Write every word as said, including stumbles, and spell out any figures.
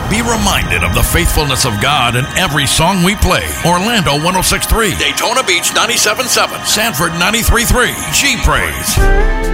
Be reminded of the faithfulness of God in every song we play. Orlando one oh six point three, Daytona Beach ninety-seven point seven, Sanford ninety-three point three, G Praise.